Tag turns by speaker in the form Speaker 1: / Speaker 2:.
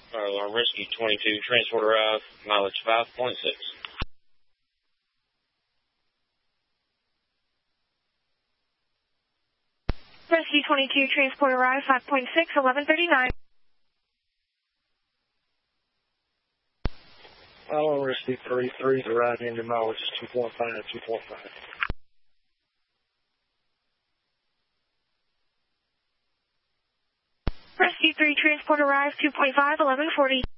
Speaker 1: Fire alarm rescue 22, transport arrive, mileage 5.6.
Speaker 2: Rescue 22, transport arrive, 5.6, 11:39.
Speaker 3: Fire alarm rescue 33, arriving into mileage is 2.5, 2.5.
Speaker 2: Rescue 3, transport arrive, 2.5, 11:40.